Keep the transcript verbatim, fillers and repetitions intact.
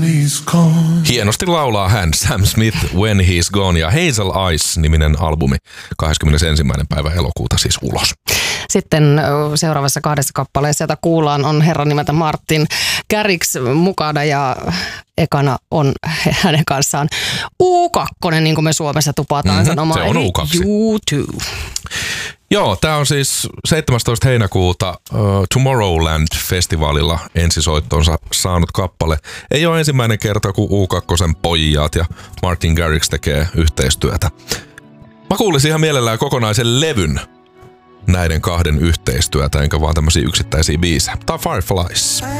Hienosti laulaa hän Sam Smith When He's Gone ja Hazel Eyes-niminen albumi kahdeskymmenesensimmäinen päivä elokuuta siis ulos. Sitten seuraavassa kahdessa kappaleessa, jota kuullaan, on herran nimeltä Martin Garrix mukana ja ekana on hänen kanssaan U kaksi, niin kuin me Suomessa tupataan mm-hmm, sanomaan. Se on U kaksi. U kaksi. Joo, tämä on siis seitsemästoista heinäkuuta uh, Tomorrowland-festivaalilla ensisoittonsa saanut kappale. Ei ole ensimmäinen kerta, kun U kaksi pojat ja Martin Garrix tekee yhteistyötä. Mä kuulisin ihan mielellään kokonaisen levyn näiden kahden yhteistyötä, enkä vaan tämmöisiä yksittäisiä biisejä. Tää on Fireflies.